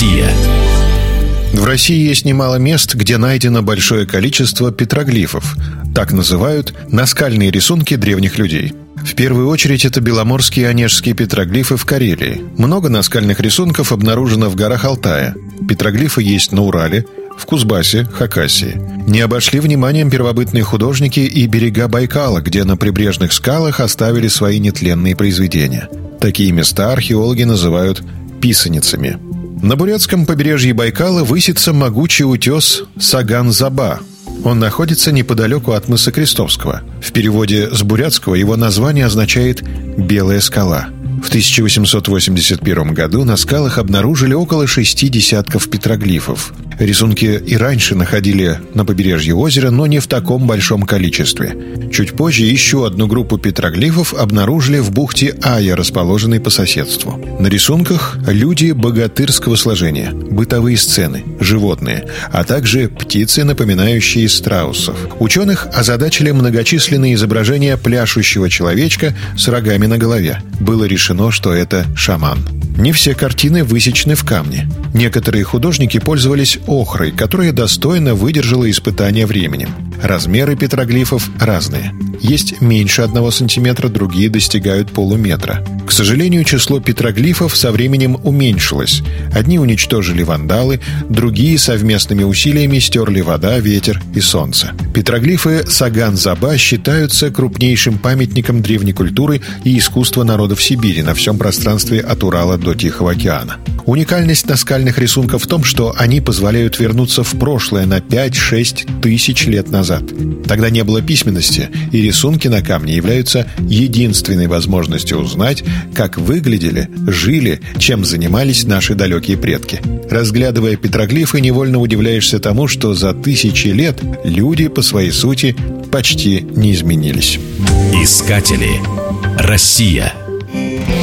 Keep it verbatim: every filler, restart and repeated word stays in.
Россия. В России есть немало мест, где найдено большое количество петроглифов. Так называют наскальные рисунки древних людей. В первую очередь это беломорские и онежские петроглифы в Карелии. Много наскальных рисунков обнаружено в горах Алтая. Петроглифы есть на Урале, в Кузбассе, Хакасии. Не обошли вниманием первобытные художники и берега Байкала, где на прибрежных скалах оставили свои нетленные произведения. Такие места археологи называют писаницами. На бурятском побережье Байкала высится могучий утес Саган-Заба. Он находится неподалеку от мыса Крестовского. В переводе с бурятского его название означает «белая скала». В тысяча восемьсот восемьдесят первом году на скалах обнаружили около шести десятков петроглифов. Рисунки и раньше находили на побережье озера, но не в таком большом количестве. Чуть позже еще одну группу петроглифов обнаружили в бухте Ая, расположенной по соседству. На рисунках люди богатырского сложения, бытовые сцены, животные, а также птицы, напоминающие страусов. Ученых озадачили многочисленные изображения пляшущего человечка с рогами на голове. Было решено, что это шаман. Не все картины высечены в камне. Некоторые художники пользовались охрой, которая достойно выдержала испытания временем. Размеры петроглифов разные. Есть меньше одного сантиметра, другие достигают полуметра. К сожалению, число петроглифов со временем уменьшилось. Одни уничтожили вандалы, другие совместными усилиями стерли вода, ветер и солнце. Петроглифы Саган-Заба считаются крупнейшим памятником древней культуры и искусства народов Сибири на всем пространстве от Урала до Тихого океана. Уникальность наскальных рисунков в том, что они позволяют вернуться в прошлое на пять-шесть тысяч лет назад. Тогда не было письменности, и рисунки на камне являются единственной возможностью узнать, как выглядели, жили, чем занимались наши далекие предки. Разглядывая петроглифы, невольно удивляешься тому, что за тысячи лет люди по своей сути почти не изменились. Искатели. Россия.